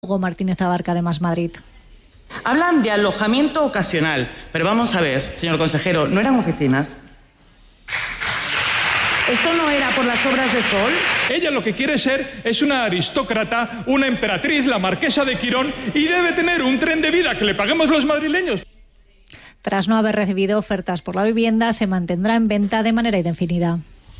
Hugo Martínez Abarca de Más Madrid. Hablan de alojamiento ocasional, pero vamos a ver, señor consejero, ¿no eran oficinas? ¿Esto no era por las obras de Sol? Ella lo que quiere ser es una aristócrata, una emperatriz, la marquesa de Quirón, y debe tener un tren de vida que le paguemos los madrileños. Tras no haber recibido ofertas por la vivienda, se mantendrá en venta de manera indefinida.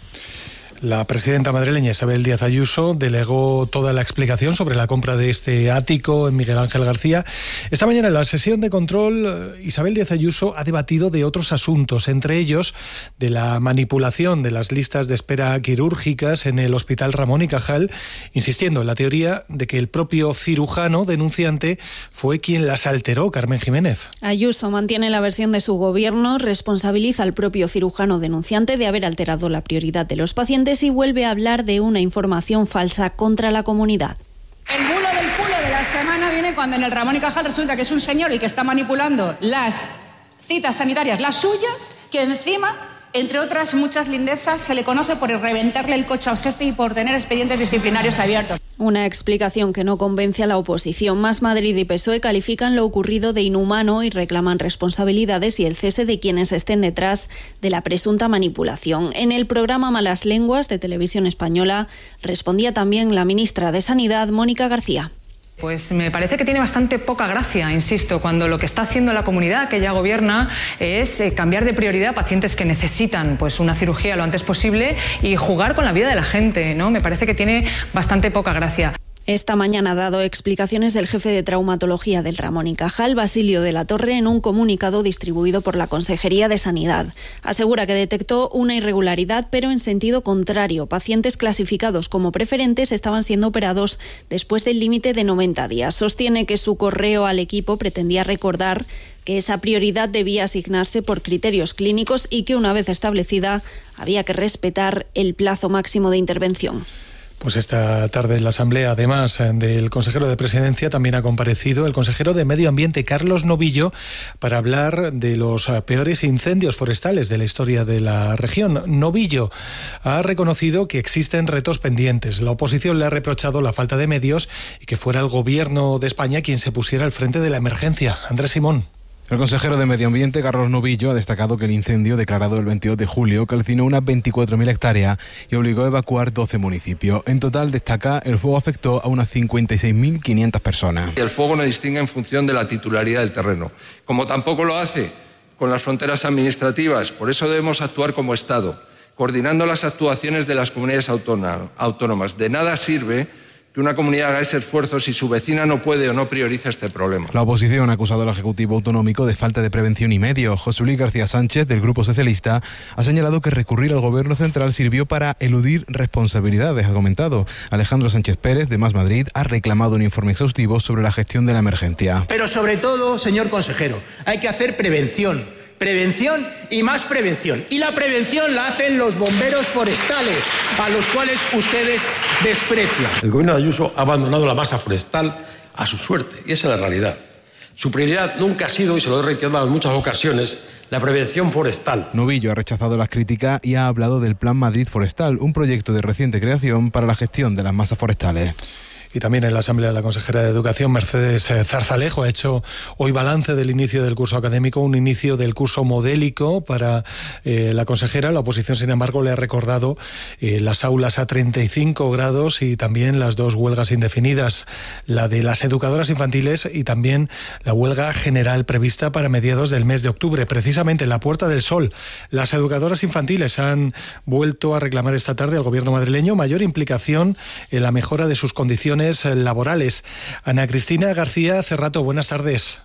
La presidenta madrileña Isabel Díaz Ayuso delegó toda la explicación sobre la compra de este ático en Miguel Ángel García. Esta mañana en la sesión de control, Isabel Díaz Ayuso ha debatido de otros asuntos, entre ellos de la manipulación de las listas de espera quirúrgicas en el Hospital Ramón y Cajal, insistiendo en la teoría de que el propio cirujano denunciante fue quien las alteró. Carmen Jiménez. Ayuso mantiene la versión de su gobierno, responsabiliza al propio cirujano denunciante de haber alterado la prioridad de los pacientes y vuelve a hablar de una información falsa contra la comunidad. El bulo del culo de la semana viene cuando en el Ramón y Cajal resulta que es un señor el que está manipulando las citas sanitarias, las suyas, que encima, entre otras muchas lindezas, se le conoce por reventarle el coche al jefe y por tener expedientes disciplinarios abiertos. Una explicación que no convence a la oposición. Más Madrid y PSOE califican lo ocurrido de inhumano y reclaman responsabilidades y el cese de quienes estén detrás de la presunta manipulación. En el programa Malas Lenguas de Televisión Española respondía también la ministra de Sanidad, Mónica García. Pues me parece que tiene bastante poca gracia, insisto, cuando lo que está haciendo la comunidad que ella gobierna es cambiar de prioridad a pacientes que necesitan pues una cirugía lo antes posible y jugar con la vida de la gente, ¿no? Me parece que tiene bastante poca gracia. Esta mañana ha dado explicaciones del jefe de traumatología del Ramón y Cajal, Basilio de la Torre, en un comunicado distribuido por la Consejería de Sanidad. Asegura que detectó una irregularidad, pero en sentido contrario. Pacientes clasificados como preferentes estaban siendo operados después del límite de 90 días. Sostiene que su correo al equipo pretendía recordar que esa prioridad debía asignarse por criterios clínicos y que una vez establecida había que respetar el plazo máximo de intervención. Pues esta tarde en la Asamblea, además del consejero de Presidencia, también ha comparecido el consejero de Medio Ambiente, Carlos Novillo, para hablar de los peores incendios forestales de la historia de la región. Novillo ha reconocido que existen retos pendientes. La oposición le ha reprochado la falta de medios y que fuera el Gobierno de España quien se pusiera al frente de la emergencia. Andrés Simón. El consejero de Medio Ambiente, Carlos Novillo, ha destacado que el incendio declarado el 22 de julio calcinó unas 24.000 hectáreas y obligó a evacuar 12 municipios. En total, destaca, el fuego afectó a unas 56.500 personas. El fuego no distingue en función de la titularidad del terreno, como tampoco lo hace con las fronteras administrativas. Por eso debemos actuar como Estado, coordinando las actuaciones de las comunidades autónomas. De nada sirve que una comunidad haga ese esfuerzo si su vecina no puede o no prioriza este problema. La oposición ha acusado al Ejecutivo Autonómico de falta de prevención y medios. José Luis García Sánchez, del Grupo Socialista, ha señalado que recurrir al Gobierno central sirvió para eludir responsabilidades, ha comentado. Alejandro Sánchez Pérez, de Más Madrid, ha reclamado un informe exhaustivo sobre la gestión de la emergencia. Pero sobre todo, señor consejero, hay que hacer prevención. Prevención y más prevención. Y la prevención la hacen los bomberos forestales, a los cuales ustedes desprecian. El gobierno de Ayuso ha abandonado la masa forestal a su suerte, y esa es la realidad. Su prioridad nunca ha sido, y se lo he reiterado en muchas ocasiones, la prevención forestal. Novillo ha rechazado las críticas y ha hablado del Plan Madrid Forestal, un proyecto de reciente creación para la gestión de las masas forestales. Y también en la Asamblea la consejera de Educación, Mercedes Zarzalejo, ha hecho hoy balance del inicio del curso académico, un inicio del curso modélico para la consejera. La oposición, sin embargo, le ha recordado las aulas a 35 grados y también las dos huelgas indefinidas, la de las educadoras infantiles y también la huelga general prevista para mediados del mes de octubre. Precisamente en la Puerta del Sol, las educadoras infantiles han vuelto a reclamar esta tarde al Gobierno madrileño mayor implicación en la mejora de sus condiciones laborales. Ana Cristina García Cerrato, buenas tardes.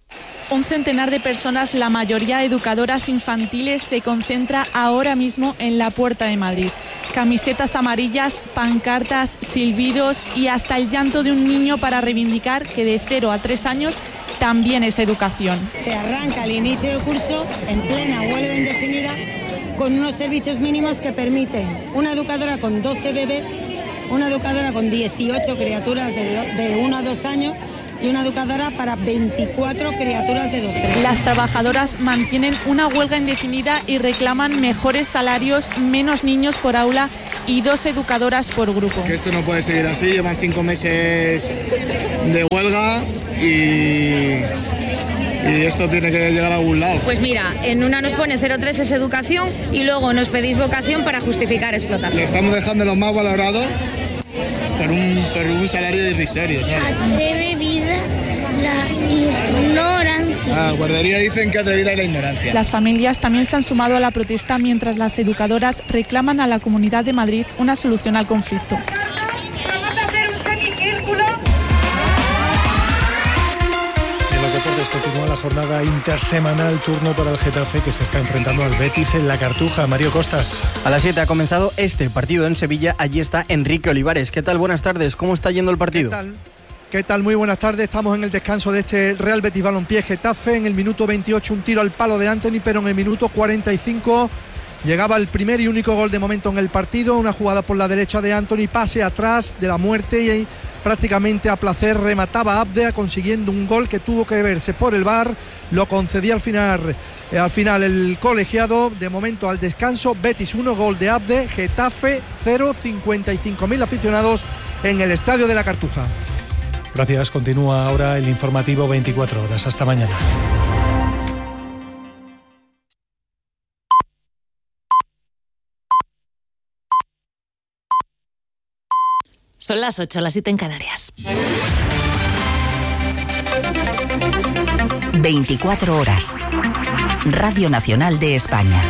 Un centenar de personas, la mayoría educadoras infantiles, se concentra ahora mismo en la Puerta de Madrid. Camisetas amarillas, pancartas, silbidos y hasta el llanto de un niño para reivindicar que de 0 a 3 años también es educación. Se arranca el inicio de curso en plena huelga indefinida con unos servicios mínimos que permiten una educadora con 12 bebés, una educadora con 18 criaturas de 1 a 2 años, y una educadora para 24 criaturas de 12 años. Las trabajadoras mantienen una huelga indefinida y reclaman mejores salarios, menos niños por aula y 2 educadoras por grupo. Que esto no puede seguir así, llevan 5 meses de huelga y esto tiene que llegar a algún lado. Pues mira, en una nos pone 0,3 es educación y luego nos pedís vocación para justificar explotación. Le estamos dejando lo más valorado por un salario irrisorio, ¿sabes? Atrevida la ignorancia. Guardería dicen que atrevida es la ignorancia. Las familias también se han sumado a la protesta mientras las educadoras reclaman a la Comunidad de Madrid una solución al conflicto. Continúa la jornada intersemanal, turno para el Getafe que se está enfrentando al Betis en la Cartuja. Mario Costas. A las 7 ha comenzado este partido en Sevilla. Allí está Enrique Olivares. ¿Qué tal? Buenas tardes. ¿Cómo está yendo el partido? ¿Qué tal? Muy buenas tardes. Estamos en el descanso de este Real Betis Balompié Getafe. En el minuto 28 un tiro al palo de Antony, pero en el minuto 45 llegaba el primer y único gol de momento en el partido. Una jugada por la derecha de Antony, pase atrás de la muerte y prácticamente a placer remataba Abde, consiguiendo un gol que tuvo que verse por el VAR. Lo concedía al final el colegiado. De momento al descanso, Betis 1, gol de Abde, Getafe 0, 55.000 aficionados en el estadio de la Cartuja. Gracias, continúa ahora el informativo 24 horas. Hasta mañana. Son las 8, las 7 en Canarias. 24 horas. Radio Nacional de España.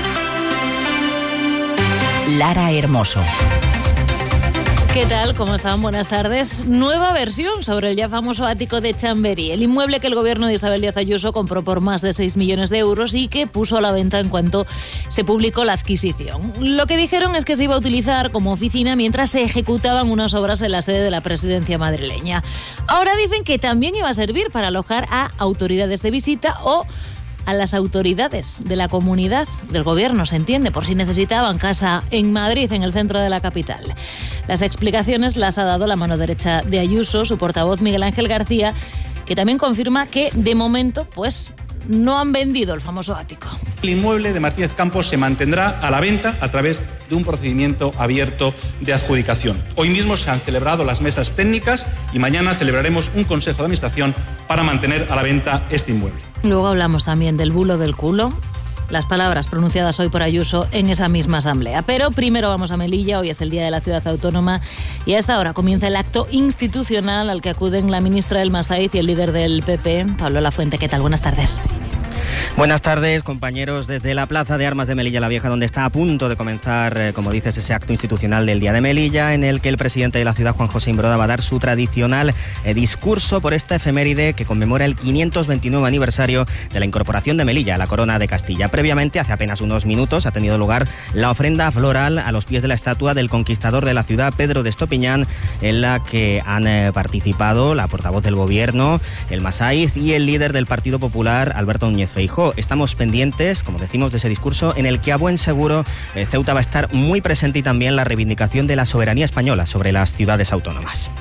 Lara Hermoso. ¿Qué tal? ¿Cómo están? Buenas tardes. Nueva versión sobre el ya famoso ático de Chamberí, el inmueble que el gobierno de Isabel Díaz Ayuso compró por más de 6 millones de euros y que puso a la venta en cuanto se publicó la adquisición. Lo que dijeron es que se iba a utilizar como oficina mientras se ejecutaban unas obras en la sede de la presidencia madrileña. Ahora dicen que también iba a servir para alojar a autoridades de visita o a las autoridades de la comunidad, del gobierno, se entiende, por si necesitaban casa en Madrid, en el centro de la capital. Las explicaciones las ha dado la mano derecha de Ayuso, su portavoz Miguel Ángel García, que también confirma que, de momento, pues no han vendido el famoso ático. El inmueble de Martínez Campos se mantendrá a la venta a través de un procedimiento abierto de adjudicación. Hoy mismo se han celebrado las mesas técnicas y mañana celebraremos un consejo de administración para mantener a la venta este inmueble. Luego hablamos también del bulo del culo, las palabras pronunciadas hoy por Ayuso en esa misma asamblea. Pero primero vamos a Melilla, hoy es el Día de la Ciudad Autónoma y a esta hora comienza el acto institucional al que acuden la ministra del Masaiz y el líder del PP, Pablo Lafuente. ¿Qué tal? Buenas tardes. Buenas tardes, compañeros, desde la Plaza de Armas de Melilla la Vieja, donde está a punto de comenzar, como dices, ese acto institucional del Día de Melilla, en el que el presidente de la ciudad, Juan José Imbroda, va a dar su tradicional discurso por esta efeméride que conmemora el 529 aniversario de la incorporación de Melilla a la Corona de Castilla. Previamente, hace apenas unos minutos, ha tenido lugar la ofrenda floral a los pies de la estatua del conquistador de la ciudad, Pedro de Estopiñán, en la que han participado la portavoz del Gobierno, el Masaiz, y el líder del Partido Popular, Alberto Núñez Feijóo. Estamos pendientes, como decimos, de ese discurso en el que a buen seguro Ceuta va a estar muy presente y también la reivindicación de la soberanía española sobre las ciudades autónomas.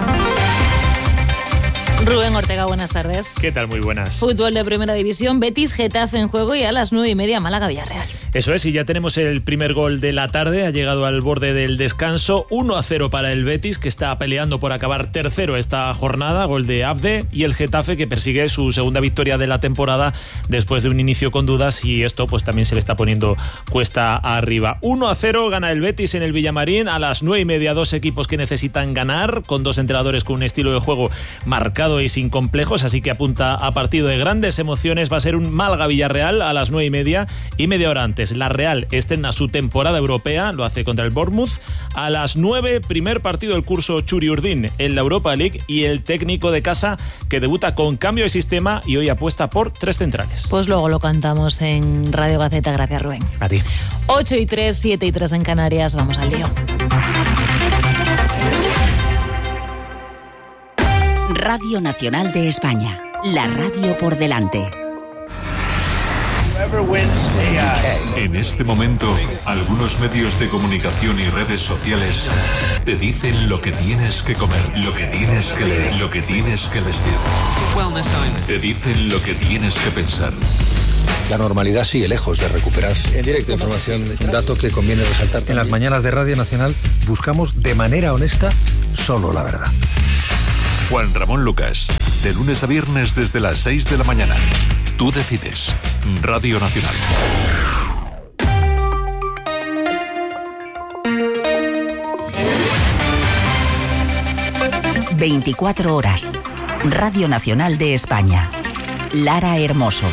Rubén Ortega, buenas tardes. ¿Qué tal? Muy buenas. Fútbol de Primera División, Betis, Getafe en juego y a las 9:30 Málaga Villarreal. Eso es, y ya tenemos el primer gol de la tarde, ha llegado al borde del descanso, 1-0 para el Betis, que está peleando por acabar tercero esta jornada, gol de Abde, y el Getafe, que persigue su segunda victoria de la temporada después de un inicio con dudas, y esto pues también se le está poniendo cuesta arriba. 1-0 gana el Betis en el Villamarín, a las 9:30 dos equipos que necesitan ganar, con dos entrenadores con un estilo de juego marcado y sin complejos, así que apunta a partido de grandes emociones. Va a ser un Málaga-Villarreal a las 9:30 y media hora antes. La Real estrena su temporada europea, lo hace contra el Bournemouth. A las 9, primer partido del curso Churi Urdin en la Europa League y el técnico de casa que debuta con cambio de sistema y hoy apuesta por 3 centrales. Pues luego lo cantamos en Radio Gaceta. Gracias, Rubén. A ti. 8:03, 7:03 en Canarias. Vamos al lío. Radio Nacional de España, la radio por delante. En este momento, algunos medios de comunicación y redes sociales te dicen lo que tienes que comer, lo que tienes que leer, lo que tienes que vestir. Te dicen lo que tienes que pensar. La normalidad sigue lejos de recuperarse. En directo, información, un dato que conviene resaltar. En las mañanas de Radio Nacional buscamos de manera honesta solo la verdad. Juan Ramón Lucas, de lunes a viernes desde las 6 de la mañana. Tú decides. Radio Nacional. ...24 horas. Radio Nacional de España. Lara Hermoso.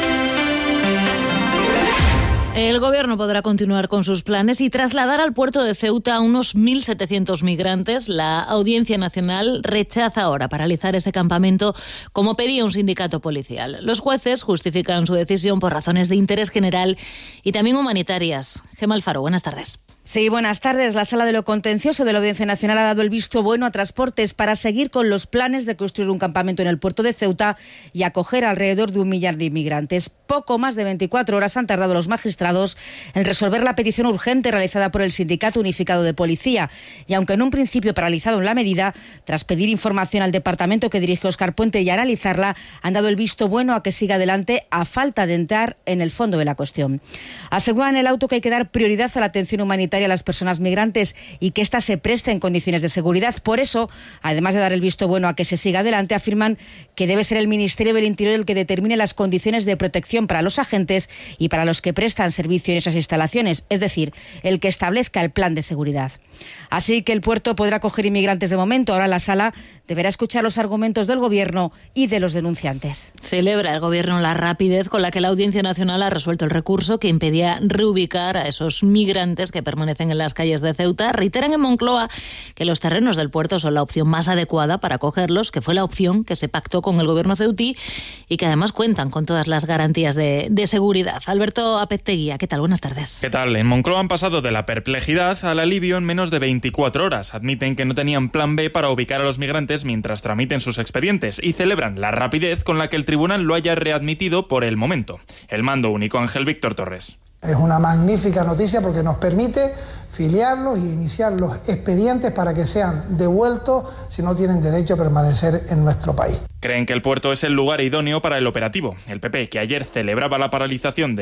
El Gobierno podrá continuar con sus planes y trasladar al puerto de Ceuta a unos 1.700 migrantes. La Audiencia Nacional rechaza ahora paralizar ese campamento como pedía un sindicato policial. Los jueces justifican su decisión por razones de interés general y también humanitarias. Gemma Alfaro, buenas tardes. Sí, buenas tardes. La Sala de lo Contencioso de la Audiencia Nacional ha dado el visto bueno a Transportes para seguir con los planes de construir un campamento en el puerto de Ceuta y acoger alrededor de 1 millar de inmigrantes. Poco más de 24 horas han tardado los magistrados en resolver la petición urgente realizada por el Sindicato Unificado de Policía. Y aunque en un principio paralizaron la medida, tras pedir información al departamento que dirige Óscar Puente y analizarla, han dado el visto bueno a que siga adelante a falta de entrar en el fondo de la cuestión. Aseguran en el auto que hay que dar prioridad a la atención humanitaria a las personas migrantes y que ésta se preste en condiciones de seguridad. Por eso, además de dar el visto bueno a que se siga adelante, afirman que debe ser el Ministerio del Interior el que determine las condiciones de protección para los agentes y para los que prestan servicio en esas instalaciones, es decir, el que establezca el plan de seguridad. Así que el puerto podrá acoger inmigrantes de momento. Ahora la Sala deberá escuchar los argumentos del Gobierno y de los denunciantes. Celebra el Gobierno la rapidez con la que la Audiencia Nacional ha resuelto el recurso que impedía reubicar a esos migrantes que permanecen en las calles de Ceuta. Reiteran en Moncloa que los terrenos del puerto son la opción más adecuada para acogerlos, que fue la opción que se pactó con el Gobierno ceutí y que además cuentan con todas las garantías de seguridad. Alberto Apetteguía, ¿qué tal? Buenas tardes. ¿Qué tal? En Moncloa han pasado de la perplejidad al alivio en menos de 24 horas. Admiten que no tenían plan B para ubicar a los migrantes mientras tramiten sus expedientes y celebran la rapidez con la que el tribunal lo haya readmitido por el momento. El mando único, Ángel Víctor Torres. Es una magnífica noticia porque nos permite filiarlos y iniciar los expedientes para que sean devueltos si no tienen derecho a permanecer en nuestro país. Creen que el puerto es el lugar idóneo para el operativo. El PP, que ayer celebraba la paralización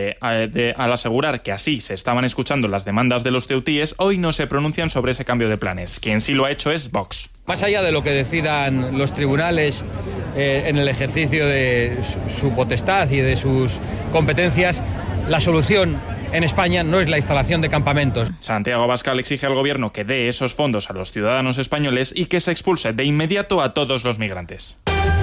al asegurar que así se estaban escuchando las demandas de los ceutíes, hoy no se pronuncian sobre ese cambio de planes. Quien sí lo ha hecho es Vox. Más allá de lo que decidan los tribunales en el ejercicio de su potestad y de sus competencias, la solución en España no es la instalación de campamentos. Santiago Abascal exige al Gobierno que dé esos fondos a los ciudadanos españoles y que se expulse de inmediato a todos los migrantes.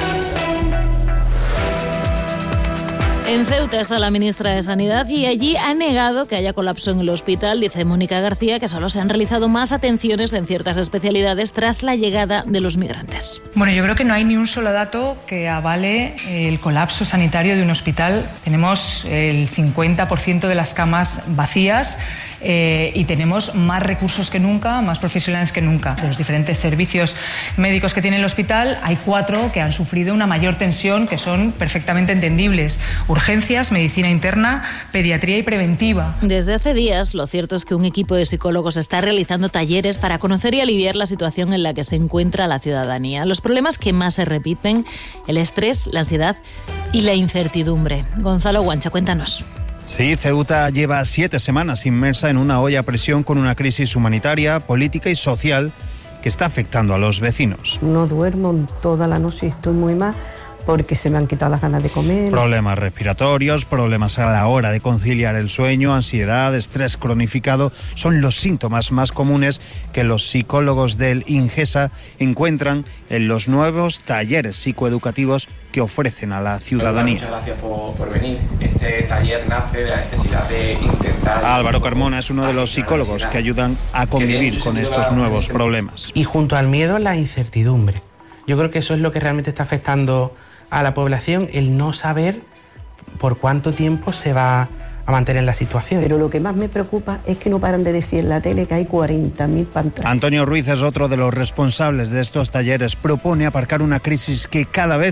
En Ceuta está la ministra de Sanidad y allí ha negado que haya colapso en el hospital. Dice Mónica García que solo se han realizado más atenciones en ciertas especialidades tras la llegada de los migrantes. Bueno, yo creo que no hay ni un solo dato que avale el colapso sanitario de un hospital. Tenemos el 50% de las camas vacías y tenemos más recursos que nunca, más profesionales que nunca. De los diferentes servicios médicos que tiene el hospital, hay 4 que han sufrido una mayor tensión que son perfectamente entendibles. Urgencias, medicina interna, pediatría y preventiva. Desde hace días, lo cierto es que un equipo de psicólogos está realizando talleres para conocer y aliviar la situación en la que se encuentra la ciudadanía. Los problemas que más se repiten, el estrés, la ansiedad y la incertidumbre. Gonzalo Guancha, cuéntanos. Sí, Ceuta lleva 7 semanas inmersa en una olla a presión con una crisis humanitaria, política y social que está afectando a los vecinos. No duermo toda la noche y estoy muy mal porque se me han quitado las ganas de comer. Problemas respiratorios, problemas a la hora de conciliar el sueño, ansiedad, estrés cronificado son los síntomas más comunes que los psicólogos del INGESA encuentran en los nuevos talleres psicoeducativos que ofrecen a la ciudadanía. Muchas gracias por venir. Este taller nace de la necesidad de intentar... Álvaro Carmona es uno de los psicólogos que ayudan a convivir con estos nuevos problemas. Y junto al miedo, la incertidumbre. Yo creo que eso es lo que realmente está afectando a la población, el no saber por cuánto tiempo se va a mantener la situación. Pero lo que más me preocupa es que no paran de decir en la tele que hay 40.000 pantallas. Antonio Ruiz es otro de los responsables de estos talleres. Propone aparcar una crisis que cada vez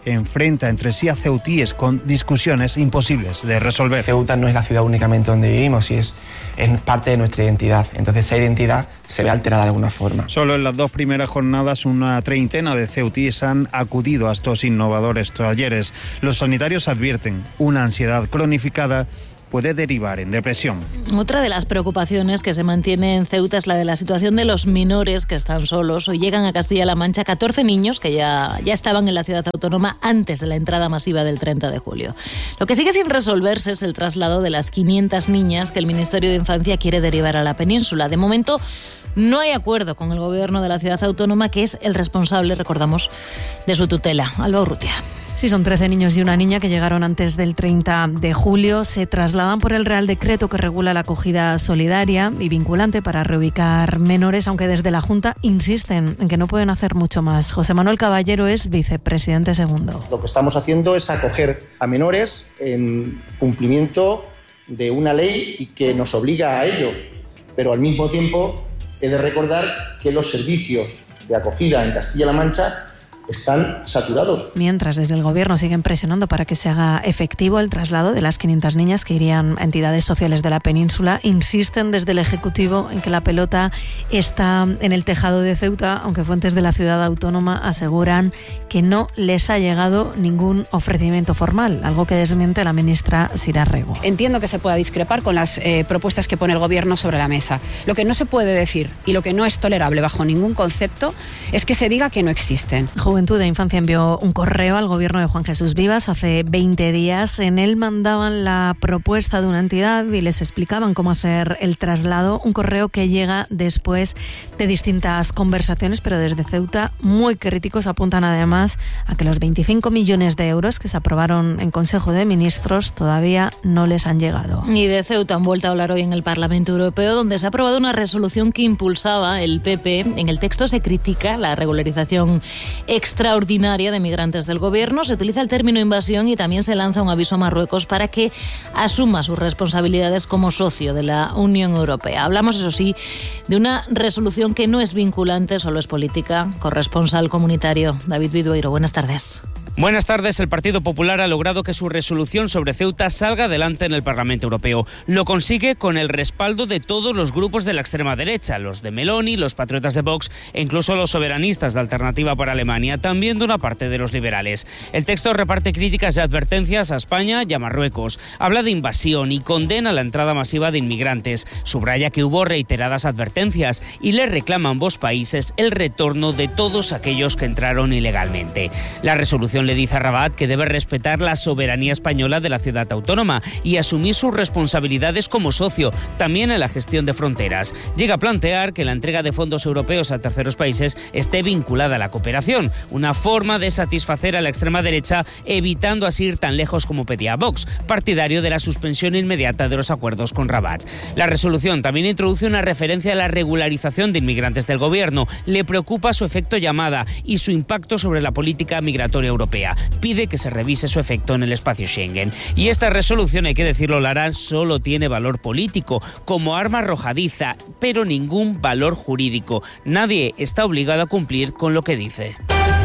enfrenta entre sí a ceutíes con discusiones imposibles de resolver. Ceuta no es la ciudad únicamente donde vivimos y es parte de nuestra identidad. Entonces esa identidad se ve alterada de alguna forma. Solo en las 2 primeras jornadas una treintena de ceutíes han acudido a estos innovadores talleres. Los sanitarios advierten, una ansiedad cronificada puede derivar en depresión. Otra de las preocupaciones que se mantiene en Ceuta es la de la situación de los menores que están solos. Hoy llegan a Castilla-La Mancha 14 niños que ya estaban en la ciudad autónoma antes de la entrada masiva del 30 de julio. Lo que sigue sin resolverse es el traslado de las 500 niñas que el Ministerio de Infancia quiere derivar a la península. De momento no hay acuerdo con el gobierno de la ciudad autónoma, que es el responsable, recordamos, de su tutela. Alba Urrutia. Sí, son 13 niños y una niña que llegaron antes del 30 de julio. Se trasladan por el Real Decreto que regula la acogida solidaria y vinculante para reubicar menores, aunque desde la Junta insisten en que no pueden hacer mucho más. José Manuel Caballero es vicepresidente segundo. Lo que estamos haciendo es acoger a menores en cumplimiento de una ley y que nos obliga a ello, pero al mismo tiempo he de recordar que los servicios de acogida en Castilla-La Mancha están saturados. Mientras, desde el Gobierno siguen presionando para que se haga efectivo el traslado de las 500 niñas que irían a entidades sociales de la península. Insisten desde el Ejecutivo en que la pelota está en el tejado de Ceuta, aunque fuentes de la ciudad autónoma aseguran que no les ha llegado ningún ofrecimiento formal, algo que desmiente la ministra Sira Rego. Entiendo que se pueda discrepar con las propuestas que pone el Gobierno sobre la mesa. Lo que no se puede decir y lo que no es tolerable bajo ningún concepto es que se diga que no existen. Juventud e Infancia envió un correo al gobierno de Juan Jesús Vivas hace 20 días. En él mandaban la propuesta de una entidad y les explicaban cómo hacer el traslado. Un correo que llega después de distintas conversaciones, pero desde Ceuta muy críticos apuntan además a que los 25 millones de euros que se aprobaron en Consejo de Ministros todavía no les han llegado. Y de Ceuta han vuelto a hablar hoy en el Parlamento Europeo, donde se ha aprobado una resolución que impulsaba el PP. En el texto se critica la regularización extraordinaria de migrantes del gobierno, se utiliza el término invasión y también se lanza un aviso a Marruecos para que asuma sus responsabilidades como socio de la Unión Europea. Hablamos, eso sí, de una resolución que no es vinculante, solo es política. Corresponsal comunitario David Vidueiro, buenas tardes. Buenas tardes. El Partido Popular ha logrado que su resolución sobre Ceuta salga adelante en el Parlamento Europeo. Lo consigue con el respaldo de todos los grupos de la extrema derecha, los de Meloni, los patriotas de Vox e incluso los soberanistas de Alternativa para Alemania, también de una parte de los liberales. El texto reparte críticas y advertencias a España y a Marruecos. Habla de invasión y condena la entrada masiva de inmigrantes. Subraya que hubo reiteradas advertencias y le reclama a ambos países el retorno de todos aquellos que entraron ilegalmente. La resolución le dice a Rabat que debe respetar la soberanía española de la ciudad autónoma y asumir sus responsabilidades como socio, también en la gestión de fronteras. Llega a plantear que la entrega de fondos europeos a terceros países esté vinculada a la cooperación, una forma de satisfacer a la extrema derecha, evitando así ir tan lejos como pedía Vox, partidario de la suspensión inmediata de los acuerdos con Rabat. La resolución también introduce una referencia a la regularización de inmigrantes del gobierno. Le preocupa su efecto llamada y su impacto sobre la política migratoria europea. Pide que se revise su efecto en el espacio Schengen. Y esta resolución, hay que decirlo, Lara, solo tiene valor político, como arma arrojadiza, pero ningún valor jurídico. Nadie está obligado a cumplir con lo que dice.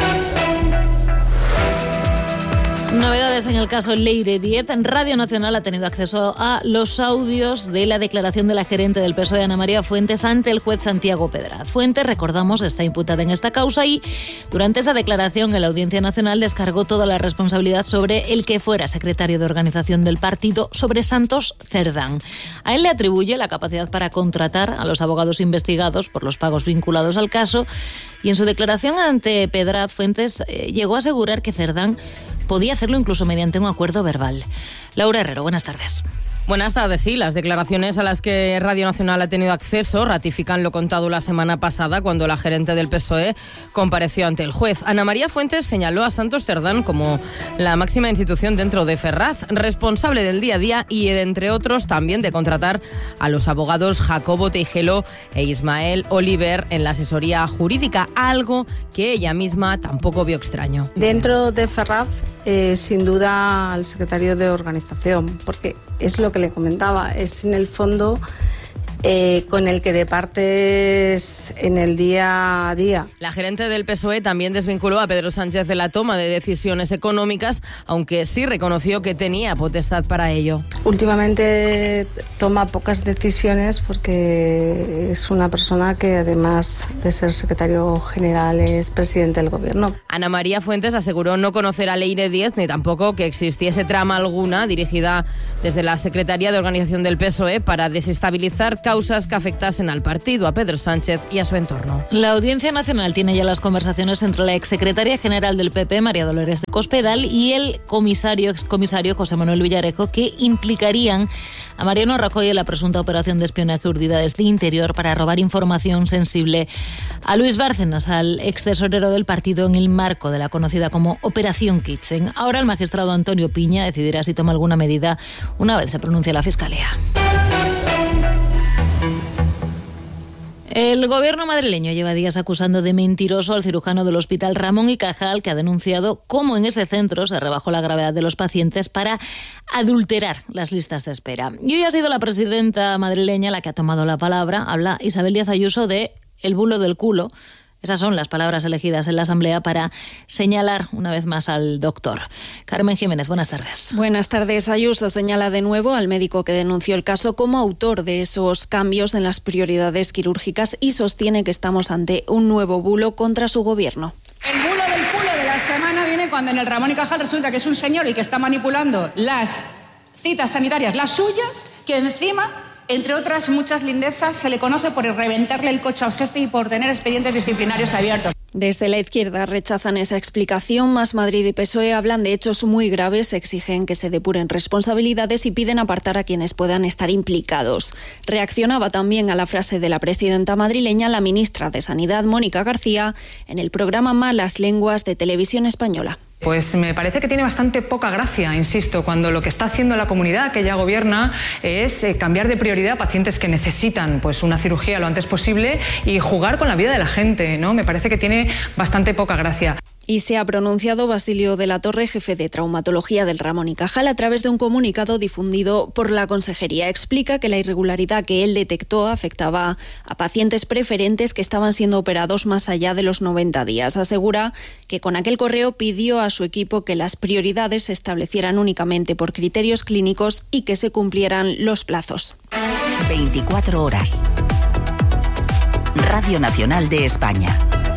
Novedades en el caso Leire 10. Radio Nacional ha tenido acceso a los audios de la declaración de la gerente del PSOE, Ana María Fuentes, ante el juez Santiago Pedraz. Fuentes, recordamos, está imputada en esta causa y durante esa declaración en la Audiencia Nacional descargó toda la responsabilidad sobre el que fuera secretario de organización del partido, sobre Santos Cerdán. A él le atribuye la capacidad para contratar a los abogados investigados por los pagos vinculados al caso y en su declaración ante Pedraz, Fuentes llegó a asegurar que Cerdán podía hacerlo incluso mediante un acuerdo verbal. Laura Herrero, buenas tardes. Buenas tardes. Sí, las declaraciones a las que Radio Nacional ha tenido acceso ratifican lo contado la semana pasada cuando la gerente del PSOE compareció ante el juez. Ana María Fuentes señaló a Santos Cerdán como la máxima institución dentro de Ferraz, responsable del día a día y, entre otros, también de contratar a los abogados Jacobo Teijelo e Ismael Oliver en la asesoría jurídica, algo que ella misma tampoco vio extraño. Dentro de Ferraz, sin duda al secretario de organización, porque es lo que le comentaba, es en el fondo con el que departes en el día a día. La gerente del PSOE también desvinculó a Pedro Sánchez de la toma de decisiones económicas, aunque sí reconoció que tenía potestad para ello. Últimamente toma pocas decisiones porque es una persona que, además de ser secretario general, es presidente del gobierno. Ana María Fuentes aseguró no conocer a Leire Díez ni tampoco que existiese trama alguna dirigida desde la Secretaría de Organización del PSOE para desestabilizar causas que afectasen al partido, a Pedro Sánchez y a su entorno. La Audiencia Nacional tiene ya las conversaciones entre la exsecretaria general del PP, María Dolores de Cospedal, y el excomisario José Manuel Villarejo, que implicarían a Mariano Rajoy en la presunta operación de espionaje urdida desde Interior para robar información sensible a Luis Bárcenas, al ex tesorero del partido, en el marco de la conocida como Operación Kitchen. Ahora el magistrado Antonio Piña decidirá si toma alguna medida una vez se pronuncie la Fiscalía. El gobierno madrileño lleva días acusando de mentiroso al cirujano del Hospital Ramón y Cajal, que ha denunciado cómo en ese centro se rebajó la gravedad de los pacientes para adulterar las listas de espera. Y hoy ha sido la presidenta madrileña la que ha tomado la palabra. Habla Isabel Díaz Ayuso de el bulo del culo. Esas son las palabras elegidas en la Asamblea para señalar una vez más al doctor. Carmen Jiménez, buenas tardes. Buenas tardes. Ayuso señala de nuevo al médico que denunció el caso como autor de esos cambios en las prioridades quirúrgicas y sostiene que estamos ante un nuevo bulo contra su gobierno. El bulo del culo de la semana viene cuando en el Ramón y Cajal resulta que es un señor el que está manipulando las citas sanitarias, las suyas, que encima, entre otras muchas lindezas, se le conoce por reventarle el coche al jefe y por tener expedientes disciplinarios abiertos. Desde la izquierda rechazan esa explicación. Más Madrid y PSOE hablan de hechos muy graves, exigen que se depuren responsabilidades y piden apartar a quienes puedan estar implicados. Reaccionaba también a la frase de la presidenta madrileña la ministra de Sanidad, Mónica García, en el programa Malas Lenguas de Televisión Española. Pues me parece que tiene bastante poca gracia, insisto, cuando lo que está haciendo la comunidad que ella gobierna es cambiar de prioridad a pacientes que necesitan pues una cirugía lo antes posible y jugar con la vida de la gente, ¿no? Me parece que tiene bastante poca gracia. Y se ha pronunciado Basilio de la Torre, jefe de traumatología del Ramón y Cajal, a través de un comunicado difundido por la Consejería. Explica que la irregularidad que él detectó afectaba a pacientes preferentes que estaban siendo operados más allá de los 90 días. Asegura que con aquel correo pidió a su equipo que las prioridades se establecieran únicamente por criterios clínicos y que se cumplieran los plazos. 24 horas. Radio Nacional de España.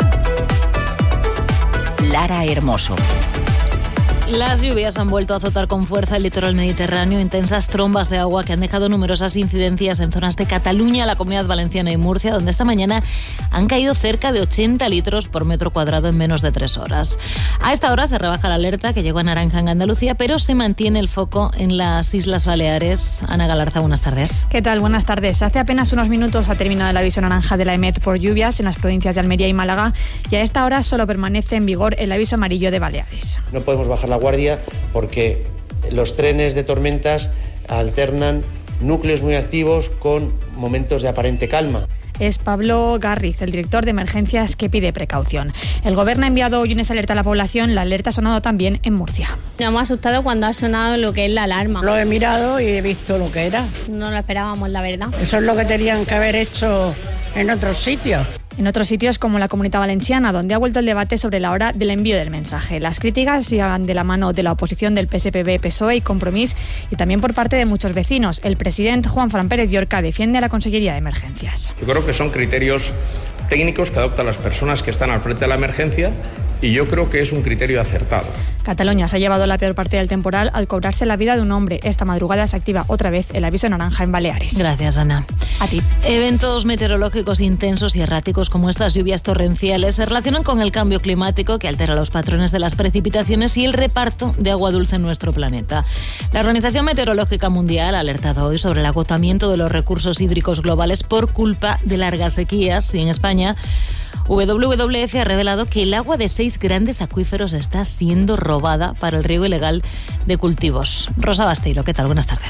Lara Hermoso. Las lluvias han vuelto a azotar con fuerza el litoral mediterráneo, intensas trombas de agua que han dejado numerosas incidencias en zonas de Cataluña, la Comunidad Valenciana y Murcia, donde esta mañana han caído cerca de 80 litros por metro cuadrado en menos de 3 horas. A esta hora se rebaja la alerta, que llegó a naranja en Andalucía, pero se mantiene el foco en las Islas Baleares. Ana Galarza, buenas tardes. ¿Qué tal? Buenas tardes. Hace apenas unos minutos ha terminado el aviso naranja de la EMET por lluvias en las provincias de Almería y Málaga, y a esta hora solo permanece en vigor el aviso amarillo de Baleares. No podemos bajar la guardia porque los trenes de tormentas alternan núcleos muy activos con momentos de aparente calma. Es Pablo Garriz, el director de emergencias, que pide precaución. El Gobierno ha enviado hoy una alerta a la población. La alerta ha sonado también en Murcia. Nos hemos asustado cuando ha sonado lo que es la alarma. Lo he mirado y he visto lo que era. No lo esperábamos, la verdad. Eso es lo que tenían que haber hecho en otros sitios. En otros sitios como la Comunidad Valenciana, donde ha vuelto el debate sobre la hora del envío del mensaje. Las críticas llegan de la mano de la oposición del PSPB, PSOE y Compromís, y también por parte de muchos vecinos. El presidente Juanfran Pérez Llorca defiende a la Consellería de Emergencias. Yo creo que son criterios técnicos que adoptan las personas que están al frente de la emergencia y yo creo que es un criterio acertado. Cataluña se ha llevado la peor parte del temporal al cobrarse la vida de un hombre. Esta madrugada se activa otra vez el aviso naranja en Baleares. Gracias, Ana. A ti. Eventos meteorológicos intensos y erráticos como estas lluvias torrenciales se relacionan con el cambio climático que altera los patrones de las precipitaciones y el reparto de agua dulce en nuestro planeta. La Organización Meteorológica Mundial ha alertado hoy sobre el agotamiento de los recursos hídricos globales por culpa de largas sequías, y en España WWF ha revelado que el agua de 6 grandes acuíferos está siendo robada para el riego ilegal de cultivos. Rosa Basteiro, ¿qué tal? Buenas tardes.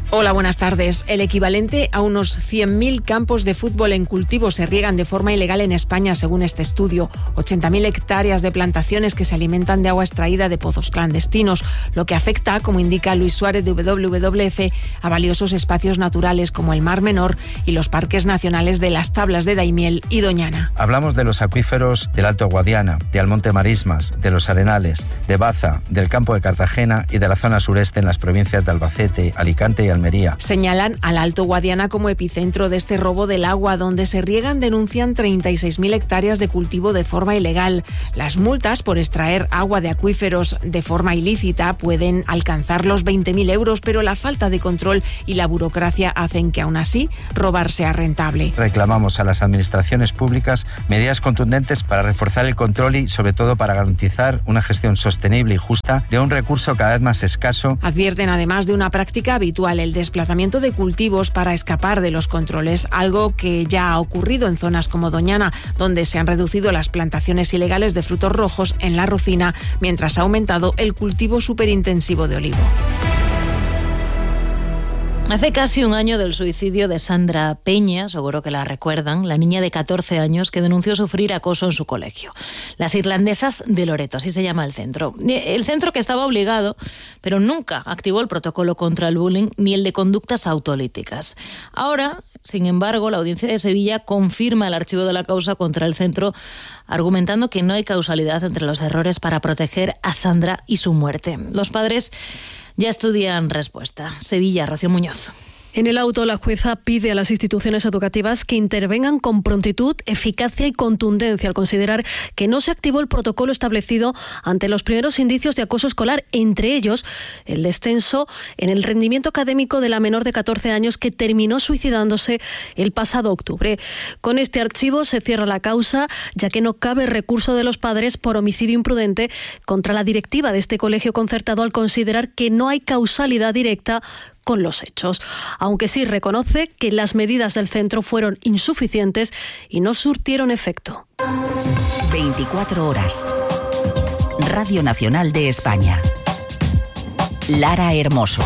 Hola, buenas tardes. El equivalente a unos 100.000 campos de fútbol en cultivo se riegan de forma ilegal en España, según este estudio. 80.000 hectáreas de plantaciones que se alimentan de agua extraída de pozos clandestinos, lo que afecta, como indica Luis Suárez de WWF, a valiosos espacios naturales como el Mar Menor y los parques nacionales de las Tablas de Daimiel y Doñana. Hablamos de los acuíferos del Alto Guadiana, de Almonte Marismas, de los Arenales, de Baza, del campo de Cartagena y de la zona sureste en las provincias de Albacete, Alicante y Almería. Señalan al Alto Guadiana como epicentro de este robo del agua, donde se riegan, denuncian 36.000 hectáreas de cultivo de forma ilegal. Las multas por extraer agua de acuíferos de forma ilícita pueden alcanzar los 20.000 euros, pero la falta de control y la burocracia hacen que aún así robar sea rentable. Reclamamos a las administraciones públicas medidas contundentes para reforzar el control y sobre todo para garantizar una gestión sostenible y justa de un recurso cada vez más escaso. Advierten además de una práctica habitual, el desplazamiento de cultivos para escapar de los controles, algo que ya ha ocurrido en zonas como Doñana, donde se han reducido las plantaciones ilegales de frutos rojos en la Rocina, mientras ha aumentado el cultivo superintensivo de olivo. Hace casi un año del suicidio de Sandra Peña, seguro que la recuerdan, la niña de 14 años que denunció sufrir acoso en su colegio. Las Irlandesas de Loreto, así se llama el centro. El centro que estaba obligado, pero nunca activó el protocolo contra el bullying ni el de conductas autolíticas. Ahora, sin embargo, la Audiencia de Sevilla confirma el archivo de la causa contra el centro, argumentando que no hay causalidad entre los errores para proteger a Sandra y su muerte. Los padres ya estudian respuesta. Sevilla, Rocío Muñoz. En el auto, la jueza pide a las instituciones educativas que intervengan con prontitud, eficacia y contundencia al considerar que no se activó el protocolo establecido ante los primeros indicios de acoso escolar, entre ellos el descenso en el rendimiento académico de la menor de 14 años que terminó suicidándose el pasado octubre. Con este archivo se cierra la causa, ya que no cabe recurso de los padres por homicidio imprudente contra la directiva de este colegio concertado al considerar que no hay causalidad directa con los hechos, aunque sí reconoce que las medidas del centro fueron insuficientes y no surtieron efecto. 24 horas. Radio Nacional de España. Lara Hermoso.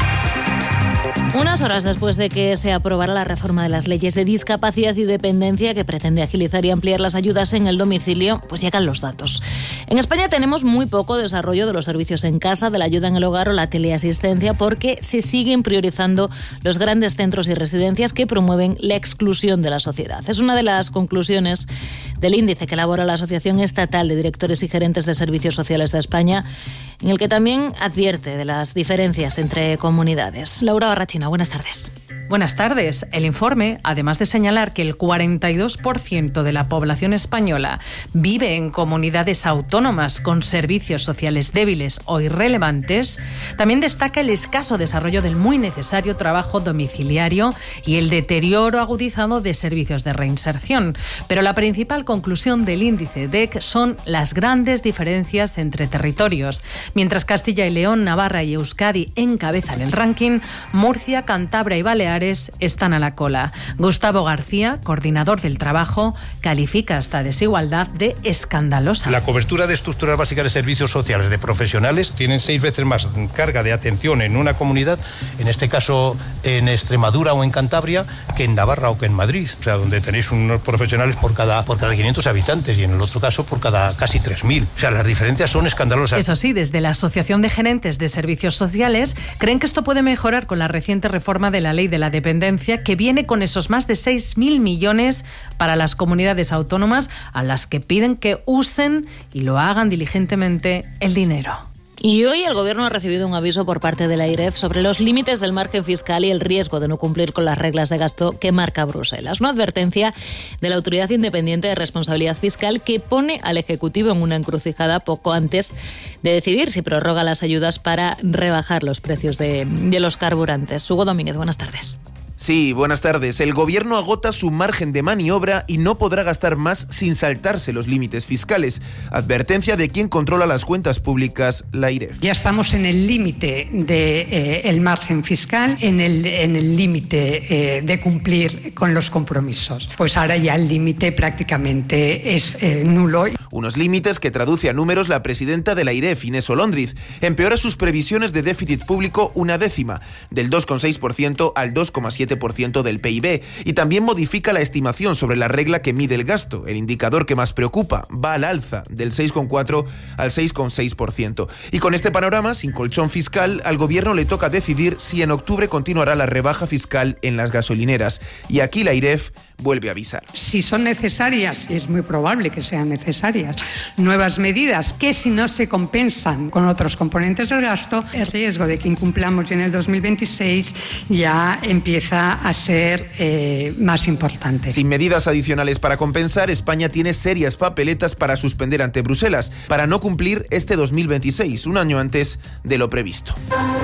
Unas horas después de que se aprobara la reforma de las leyes de discapacidad y dependencia que pretende agilizar y ampliar las ayudas en el domicilio, pues llegan los datos. En España tenemos muy poco desarrollo de los servicios en casa, de la ayuda en el hogar o la teleasistencia, porque se siguen priorizando los grandes centros y residencias que promueven la exclusión de la sociedad. Es una de las conclusiones del índice que elabora la Asociación Estatal de Directores y Gerentes de Servicios Sociales de España, en el que también advierte de las diferencias entre comunidades. Laura Barrachina, buenas tardes. Buenas tardes. El informe, además de señalar que el 42% de la población española vive en comunidades autónomas con servicios sociales débiles o irrelevantes, también destaca el escaso desarrollo del muy necesario trabajo domiciliario y el deterioro agudizado de servicios de reinserción. Pero la principal conclusión del índice DEC son las grandes diferencias entre territorios. Mientras Castilla y León, Navarra y Euskadi encabezan el ranking, Murcia, Cantabria y Baleares están a la cola. Gustavo García, coordinador del trabajo, califica esta desigualdad de escandalosa. La cobertura de estructuras básicas de servicios sociales de profesionales tienen 6 veces más carga de atención en una comunidad, en este caso en Extremadura o en Cantabria, que en Navarra o que en Madrid, o sea, donde tenéis unos profesionales por cada 500 habitantes y en el otro caso por cada casi 3.000. O sea, las diferencias son escandalosas. Eso sí, desde la Asociación de Gerentes de Servicios Sociales creen que esto puede mejorar con la reciente reforma de la Ley de la Dependencia, que viene con esos más de 6.000 millones para las comunidades autónomas, a las que piden que usen y lo hagan diligentemente el dinero. Y hoy el Gobierno ha recibido un aviso por parte de la AIREF sobre los límites del margen fiscal y el riesgo de no cumplir con las reglas de gasto que marca Bruselas. Una advertencia de la Autoridad Independiente de Responsabilidad Fiscal que pone al Ejecutivo en una encrucijada poco antes de decidir si prorroga las ayudas para rebajar los precios de los carburantes. Hugo Domínguez, buenas tardes. Sí, buenas tardes. El gobierno agota su margen de maniobra y no podrá gastar más sin saltarse los límites fiscales. Advertencia de quien controla las cuentas públicas, la AIREF. Ya estamos en el límite del margen fiscal, en el límite de cumplir con los compromisos. Pues ahora ya el límite prácticamente es nulo. Unos límites que traduce a números la presidenta de la AIREF, Inés Olóndriz. Empeora sus previsiones de déficit público una décima, del 2,6% al 2,7% del PIB, y también modifica la estimación sobre la regla que mide el gasto. El indicador que más preocupa va al alza, del 6,4 al 6,6%. Y con este panorama, sin colchón fiscal, al gobierno le toca decidir si en octubre continuará la rebaja fiscal en las gasolineras. Y aquí la AIREF vuelve a avisar. Si son necesarias, y es muy probable que sean necesarias, nuevas medidas que si no se compensan con otros componentes del gasto, el riesgo de que incumplamos ya en el 2026 ya empieza a ser más importante. Sin medidas adicionales para compensar, España tiene serias papeletas para suspender ante Bruselas, para no cumplir este 2026, un año antes de lo previsto.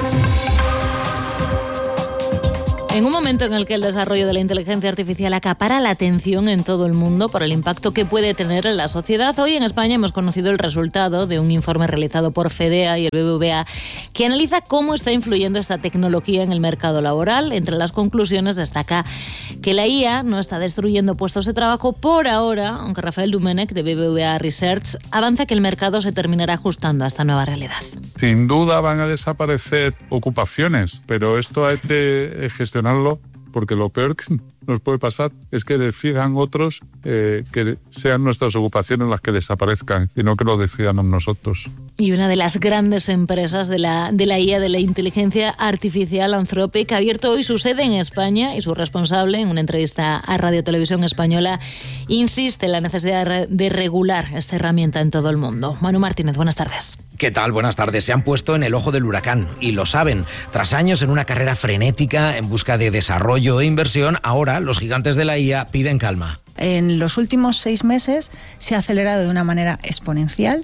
En un momento en el que el desarrollo de la inteligencia artificial acapara la atención en todo el mundo por el impacto que puede tener en la sociedad, hoy en España hemos conocido el resultado de un informe realizado por FEDEA y el BBVA que analiza cómo está influyendo esta tecnología en el mercado laboral. Entre las conclusiones destaca que la IA no está destruyendo puestos de trabajo por ahora, aunque Rafael Domènech de BBVA Research avanza que el mercado se terminará ajustando a esta nueva realidad. Sin duda van a desaparecer ocupaciones, pero esto hay que gestionarlo, porque lo peor que nos puede pasar es que decidan otros que sean nuestras ocupaciones las que desaparezcan y no que lo decidamos nosotros. Y una de las grandes empresas de la IA, de la inteligencia artificial, Anthropic, ha abierto hoy su sede en España y su responsable, en una entrevista a Radio Televisión Española, insiste en la necesidad de regular esta herramienta en todo el mundo. Manu Martínez, buenas tardes. ¿Qué tal? Buenas tardes. Se han puesto en el ojo del huracán y lo saben. Tras años en una carrera frenética en busca de desarrollo e inversión, ahora los gigantes de la IA piden calma. En los últimos 6 meses se ha acelerado de una manera exponencial.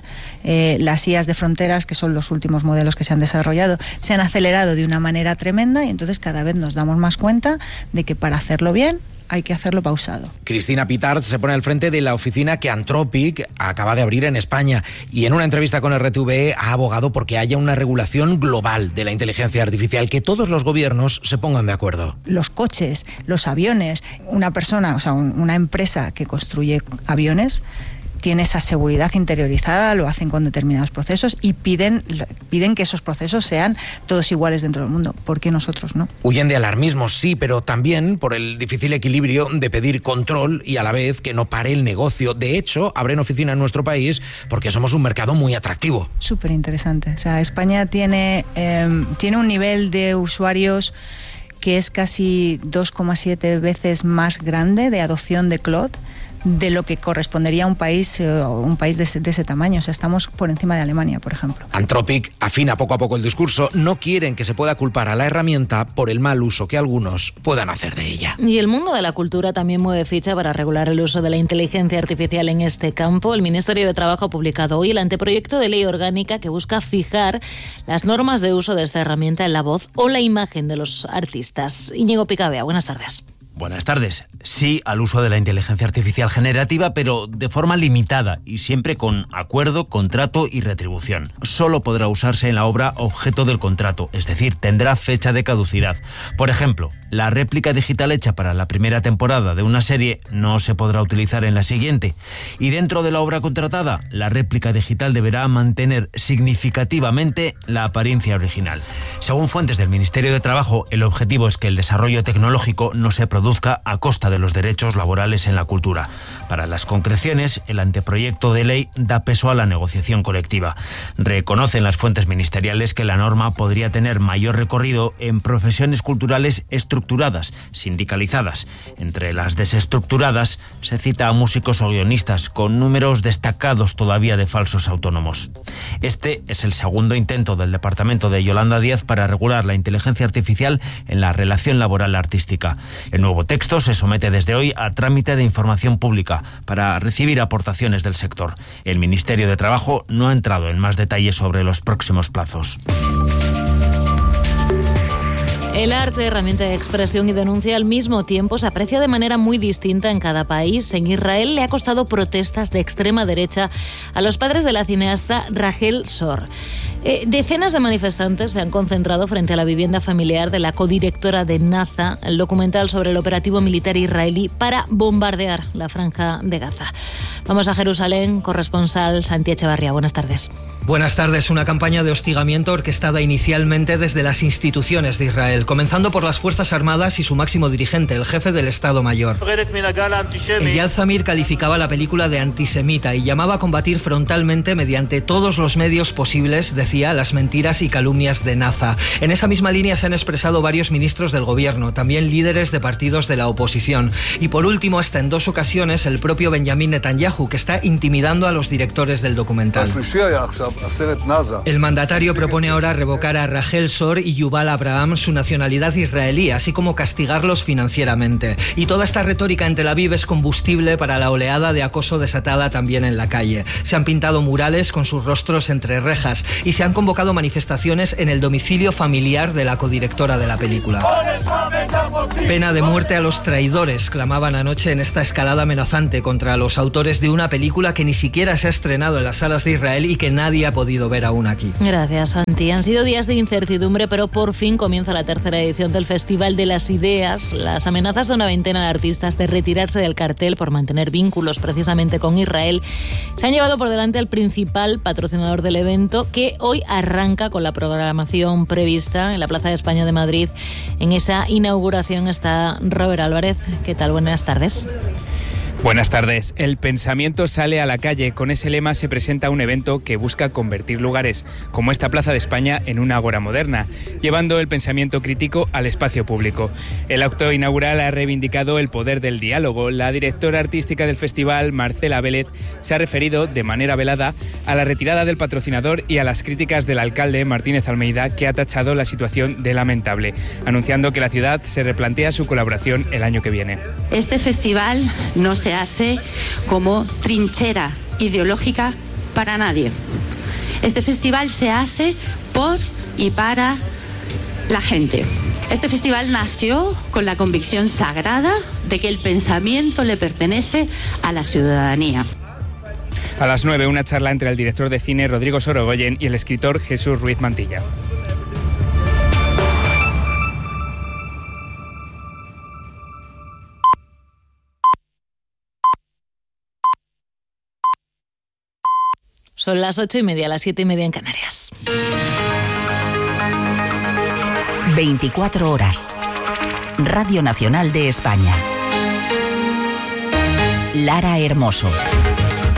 Las IAs de fronteras, que son los últimos modelos que se han desarrollado, se han acelerado de una manera tremenda y entonces cada vez nos damos más cuenta de que para hacerlo bien hay que hacerlo pausado. Cristina Pitart se pone al frente de la oficina que Anthropic acaba de abrir en España y en una entrevista con RTVE ha abogado porque haya una regulación global de la inteligencia artificial, que todos los gobiernos se pongan de acuerdo. Los coches, los aviones, una persona, o sea, una empresa que construye aviones tiene esa seguridad interiorizada, lo hacen con determinados procesos y piden que esos procesos sean todos iguales dentro del mundo. ¿Por qué nosotros no? Huyen de alarmismos, sí, pero también por el difícil equilibrio de pedir control y a la vez que no pare el negocio. De hecho, abren oficina en nuestro país porque somos un mercado muy atractivo. Súper interesante. O sea, España tiene un nivel de usuarios que es casi 2,7 veces más grande de adopción de cloud de lo que correspondería a un país de ese tamaño. O sea, estamos por encima de Alemania, por ejemplo. Anthropic afina poco a poco el discurso. No quieren que se pueda culpar a la herramienta por el mal uso que algunos puedan hacer de ella. Y el mundo de la cultura también mueve ficha para regular el uso de la inteligencia artificial en este campo. El Ministerio de Trabajo ha publicado hoy el anteproyecto de ley orgánica que busca fijar las normas de uso de esta herramienta en la voz o la imagen de los artistas. Íñigo Picabea, buenas tardes. Buenas tardes. Sí al uso de la inteligencia artificial generativa, pero de forma limitada y siempre con acuerdo, contrato y retribución. Solo podrá usarse en la obra objeto del contrato, es decir, tendrá fecha de caducidad. Por ejemplo, la réplica digital hecha para la primera temporada de una serie no se podrá utilizar en la siguiente. Y dentro de la obra contratada, la réplica digital deberá mantener significativamente la apariencia original. Según fuentes del Ministerio de Trabajo, el objetivo es que el desarrollo tecnológico no se produzca a costa de los derechos laborales en la cultura. Para las concreciones, el anteproyecto de ley da peso a la negociación colectiva. Reconocen las fuentes ministeriales que la norma podría tener mayor recorrido en profesiones culturales estructuradas, sindicalizadas. Entre las desestructuradas se cita a músicos o guionistas, con números destacados todavía de falsos autónomos. Este es el segundo intento del departamento de Yolanda Díaz para regular la inteligencia artificial en la relación laboral artística. El nuevo texto se somete desde hoy a trámite de información pública para recibir aportaciones del sector. El Ministerio de Trabajo no ha entrado en más detalles sobre los próximos plazos. El arte, herramienta de expresión y denuncia al mismo tiempo, se aprecia de manera muy distinta en cada país. En Israel le ha costado protestas de extrema derecha a los padres de la cineasta Rachel Shor. Decenas de manifestantes se han concentrado frente a la vivienda familiar de la codirectora de Naza, el documental sobre el operativo militar israelí para bombardear la franja de Gaza. Vamos a Jerusalén, corresponsal Santi Echevarría. Buenas tardes. Buenas tardes. Una campaña de hostigamiento orquestada inicialmente desde las instituciones de Israel, comenzando por las Fuerzas Armadas y su máximo dirigente, el jefe del Estado Mayor. Eyal Zamir calificaba la película de antisemita y llamaba a combatir frontalmente mediante todos los medios posibles, decía, las mentiras y calumnias de Naza. En esa misma línea se han expresado varios ministros del gobierno, también líderes de partidos de la oposición. Y por último, hasta en 2 ocasiones, el propio Benjamin Netanyahu, que está intimidando a los directores del documental. El mandatario propone ahora revocar a Rachel Shor y Yuval Abraham su nacionalidad israelí, así como castigarlos financieramente. Y toda esta retórica en Tel Aviv es combustible para la oleada de acoso desatada también en la calle. Se han pintado murales con sus rostros entre rejas y se han convocado manifestaciones en el domicilio familiar de la codirectora de la película. Pena de muerte a los traidores, clamaban anoche en esta escalada amenazante contra los autores de una película que ni siquiera se ha estrenado en las salas de Israel y que nadie ha podido ver aún aquí. Gracias, Santi. Han sido días de incertidumbre, pero por fin comienza la 3ª edición del Festival de las Ideas. Las amenazas de una veintena de artistas de retirarse del cartel por mantener vínculos precisamente con Israel se han llevado por delante al principal patrocinador del evento, que hoy arranca con la programación prevista en la Plaza de España de Madrid. En esa inauguración está Robert Álvarez. ¿Qué tal? Buenas tardes. Buenas tardes. El pensamiento sale a la calle. Con ese lema se presenta un evento que busca convertir lugares como esta Plaza de España en una ágora moderna, llevando el pensamiento crítico al espacio público. El acto inaugural ha reivindicado el poder del diálogo. La directora artística del festival, Marcela Vélez, se ha referido de manera velada a la retirada del patrocinador y a las críticas del alcalde Martínez Almeida, que ha tachado la situación de lamentable, anunciando que la ciudad se replantea su colaboración el año que viene. Este festival no se hace como trinchera ideológica para nadie. Este festival se hace por y para la gente. Este festival nació con la convicción sagrada de que el pensamiento le pertenece a la ciudadanía. A las 9, una charla entre el director de cine Rodrigo Sorogoyen y el escritor Jesús Ruiz Mantilla. Son las 8:30, las 7:30 en Canarias. 24 horas. Radio Nacional de España. Lara Hermoso.